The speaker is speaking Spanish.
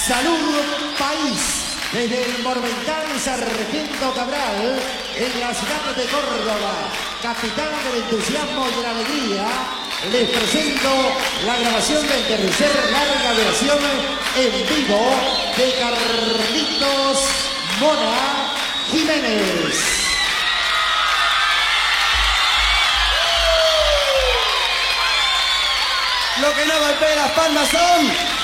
Salud País, desde el Monumental Sargento Cabral, en la ciudad de Córdoba, capital del entusiasmo y de la alegría, les presento la grabación del tercer larga versión en vivo de Carlitos Mona Jiménez. Lo que no golpea las palmas son...